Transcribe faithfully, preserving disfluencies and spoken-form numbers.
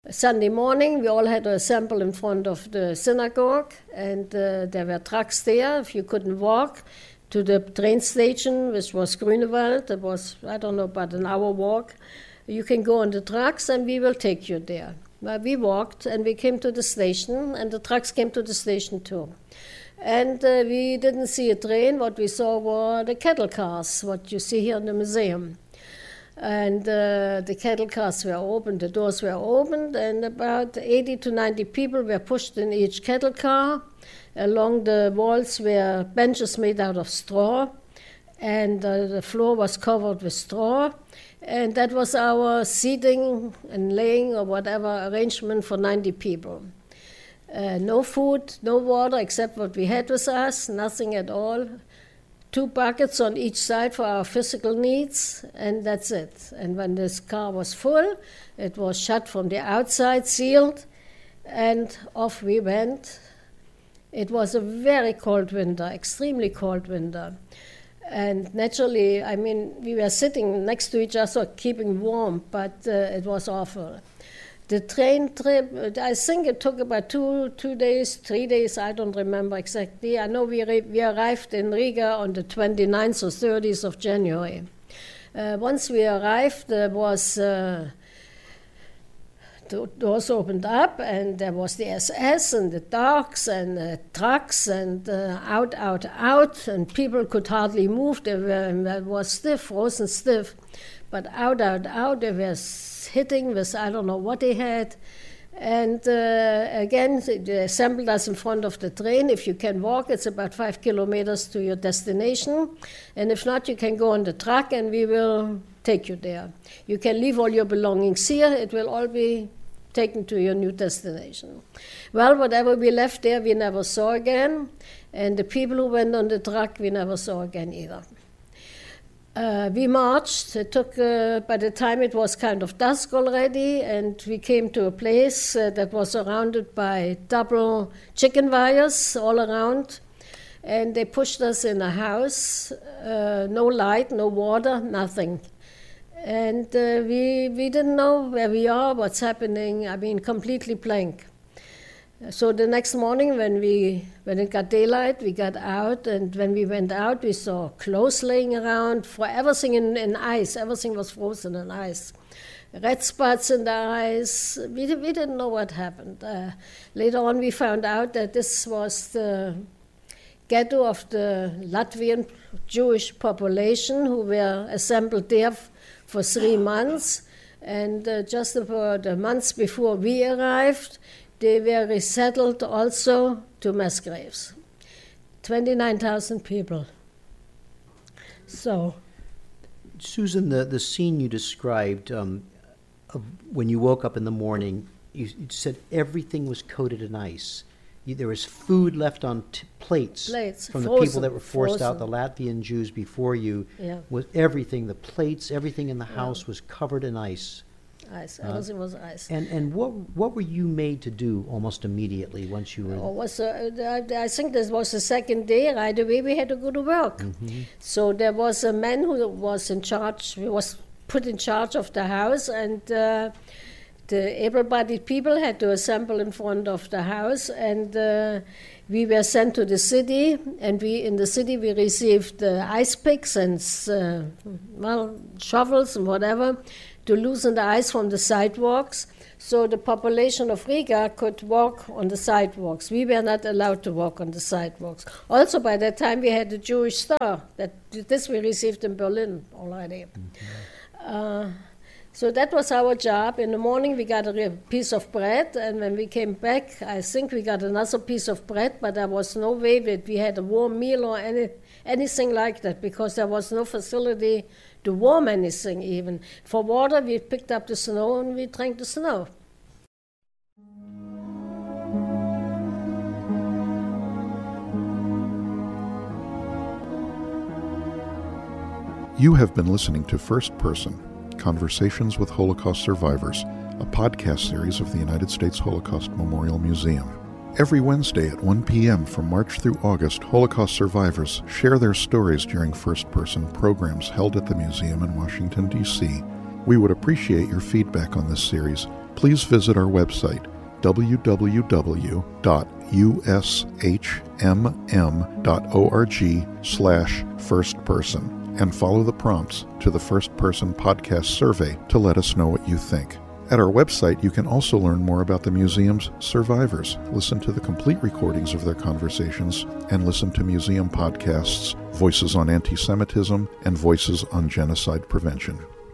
Sunday morning, we all had to assemble in front of the synagogue, and uh, there were trucks there. If you couldn't walk to the train station, which was Grunewald, it was, I don't know, about an hour walk, you can go on the trucks and we will take you there. Well, we walked and we came to the station, and the trucks came to the station too. And uh, we didn't see a train. What we saw were the cattle cars, what you see here in the museum. And uh, the cattle cars were opened, the doors were opened, and about eighty to ninety people were pushed in each cattle car. Along the walls were benches made out of straw, and uh, the floor was covered with straw. And that was our seating and laying or whatever arrangement for ninety people. Uh, no food, no water except what we had with us, nothing at all. Two buckets on each side for our physical needs, and that's it. And when this car was full, it was shut from the outside, sealed, and off we went. It was a very cold winter, extremely cold winter. And naturally, I mean, we were sitting next to each other, keeping warm, but uh, it was awful. The train trip, I think it took about two two days, three days, I don't remember exactly. I know we re- we arrived in Riga on the twenty-ninth or thirtieth of January. Uh, once we arrived, there was, uh, the doors opened up, and there was the S S and the dogs and the trucks and uh, out, out, out, and people could hardly move. They were, they were stiff, frozen stiff. But out, out, out, they were hitting with, I don't know what they had. And uh, again, they assembled us in front of the train. If you can walk, it's about five kilometers to your destination. And if not, you can go on the truck and we will take you there. You can leave all your belongings here. It will all be taken to your new destination. Well, whatever we left there, we never saw again. And the people who went on the truck, we never saw again either. Uh, we marched. It took, uh, by the time it was kind of dusk already, and we came to a place uh, that was surrounded by double chicken wires all around. And they pushed us in a house, uh, no light, no water, nothing. And uh, we, we didn't know where we are, what's happening, I mean, completely blank. So the next morning when we when it got daylight, we got out, and when we went out, we saw clothes laying around, for everything in, in ice. Everything was frozen in ice. Red spots in the ice. We, we didn't know what happened. Uh, later on, we found out that this was the ghetto of the Latvian Jewish population who were assembled there f- for three months. And uh, just about the months before we arrived, they were resettled also to mass graves. twenty-nine thousand people. So. Susan, the, the scene you described um, of when you woke up in the morning, you, you said everything was coated in ice. You, there was food left on t- plates, plates from frozen, the people that were forced frozen. out, the Latvian Jews before you. Yeah. Was everything, the plates, everything in the Yeah. house was covered in ice. Ice, Uh, everything was ice. And and what what were you made to do almost immediately once you were? Oh, was, uh, I think this was the second day. Right away, we had to go to work. Mm-hmm. So there was a man who was in charge. He was put in charge of the house, and uh, the able-bodied people had to assemble in front of the house. And uh, we were sent to the city, and we in the city we received uh, ice picks and uh, well shovels and whatever, to loosen the ice from the sidewalks, so the population of Riga could walk on the sidewalks. We were not allowed to walk on the sidewalks. Also, by that time, we had the Jewish Star. That this we received in Berlin already. Mm-hmm. Uh, so that was our job. In the morning, we got a re- piece of bread, and when we came back, I think we got another piece of bread, but there was no way that we had a warm meal or any, anything like that, because there was no facility to warm anything even. For water, we picked up the snow and we drank the snow. You have been listening to First Person, Conversations with Holocaust Survivors, a podcast series of the United States Holocaust Memorial Museum. Every Wednesday at one p.m. from March through August, Holocaust survivors share their stories during first-person programs held at the museum in Washington, D C We would appreciate your feedback on this series. Please visit our website, w w w dot u s h m m dot org slash first person, and follow the prompts to the First Person Podcast survey to let us know what you think. At our website, you can also learn more about the museum's survivors, listen to the complete recordings of their conversations, and listen to museum podcasts, Voices on Anti-Semitism and Voices on Genocide Prevention.